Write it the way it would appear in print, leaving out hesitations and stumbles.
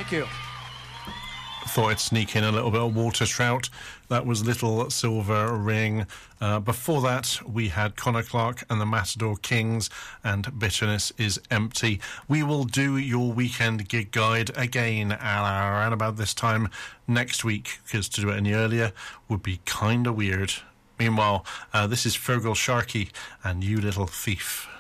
Thank you. Thought I'd sneak in a little bit of Walter Trout. That was Little Silver Ring. Before that, we had Connor Clark and the Matador Kings and Bitterness is Empty. We will do your weekend gig guide again around about this time next week, because to do it any earlier would be kind of weird. Meanwhile, this is Fergal Sharkey and You Little Thief.